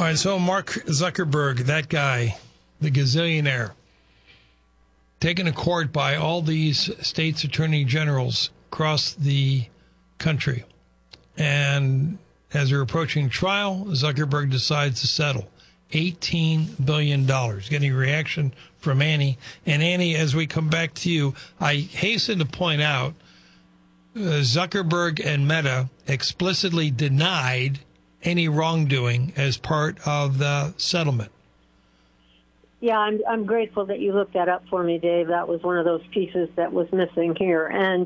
All right, so Mark Zuckerberg, that guy, the gazillionaire, taken to court by all these states' attorney generals across the country. And as they're approaching trial, Zuckerberg decides to settle $18 billion. Getting a reaction from Annie. And Annie, as we come back to you, I hasten to point out Zuckerberg and Meta explicitly denied any wrongdoing as part of the settlement. Yeah, I'm grateful that you looked that up for me, Dave. That was one of those pieces that was missing here. And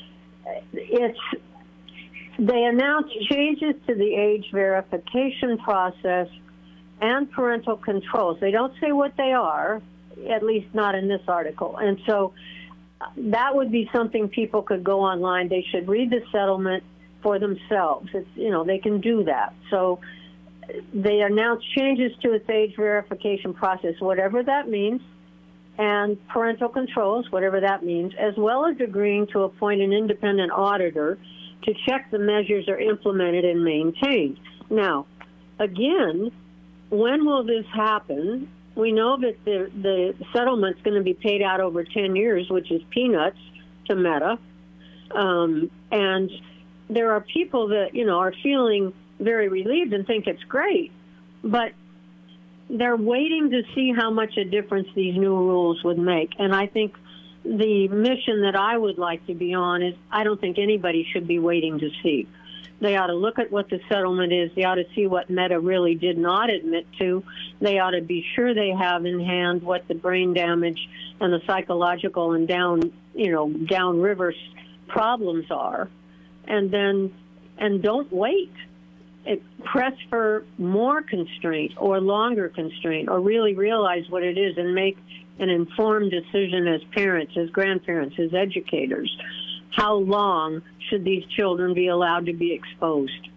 they announced changes to the age verification process and parental controls. They don't say what they are, at least not in this article. And so that would be something people could go online. They should read the settlement for themselves. They can do that. So they announced changes to its age verification process, whatever that means, and parental controls, whatever that means, as well as agreeing to appoint an independent auditor to check the measures are implemented and maintained. Now, again, when will this happen? We know that the settlement's going to be paid out over 10 years, which is peanuts to Meta. And there are people that, are feeling very relieved and think it's great, but they're waiting to see how much a difference these new rules would make. And I think the mission that I would like to be on is I don't think anybody should be waiting to see. They ought to look at what the settlement is. They ought to see what Meta really did not admit to. They ought to be sure they have in hand what the brain damage and the psychological and downriver problems are. And don't wait. Press for more constraint or longer constraint, or really realize what it is and make an informed decision as parents, as grandparents, as educators. How long should these children be allowed to be exposed?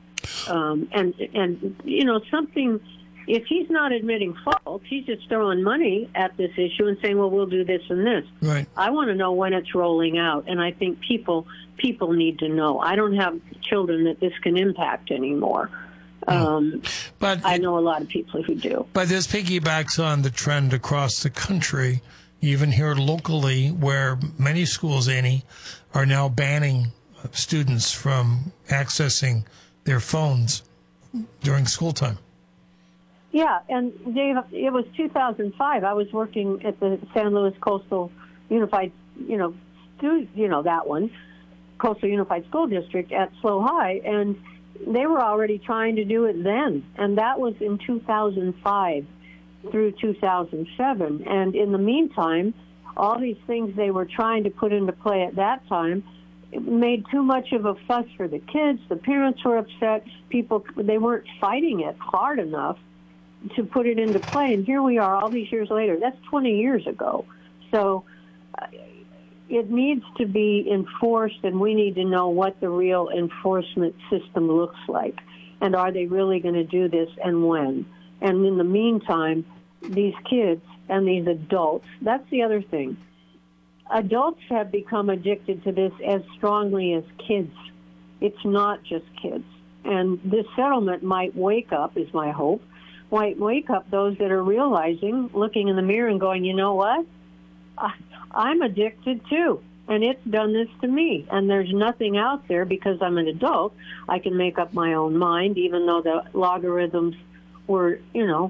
Something, if he's not admitting fault, he's just throwing money at this issue and saying, well, we'll do this and this. Right. I want to know when it's rolling out, and I think people need to know. I don't have children that this can impact anymore. But I know a lot of people who do. But this piggybacks on the trend across the country, even here locally, where many schools, Annie, are now banning students from accessing their phones during school time. Yeah, and Dave, it was 2005. I was working at the San Luis Coastal Unified, that one, Coastal Unified School District at SLO High, and they were already trying to do it then, and that was in 2005 through 2007. And in the meantime, all these things they were trying to put into play at that time made too much of a fuss for the kids. The parents were upset. They weren't fighting it hard enough to put it into play. And here we are all these years later. That's 20 years ago. So it needs to be enforced, and we need to know what the real enforcement system looks like. And are they really going to do this, and when? And in the meantime, these kids and these adults, that's the other thing. Adults have become addicted to this as strongly as kids. It's not just kids. And this settlement might wake up, is my hope, might wake up those that are realizing, looking in the mirror and going, you know what? I'm addicted too, and it's done this to me. And there's nothing out there because I'm an adult. I can make up my own mind, even though the algorithms were,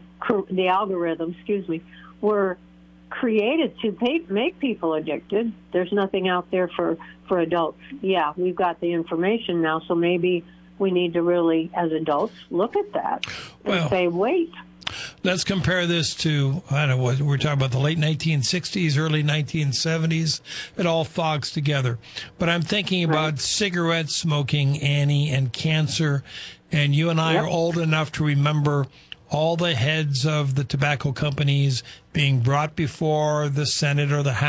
were created to make people addicted. There's nothing out there for adults. Yeah, we've got the information now, so maybe we need to really, as adults, look at that and say, wait. Let's compare this to, I don't know, what we're talking about, the late 1960s, early 1970s. It all fogs together. But I'm thinking about cigarette smoking, Annie, and cancer. And you and I are old enough to remember all the heads of the tobacco companies being brought before the Senate or the House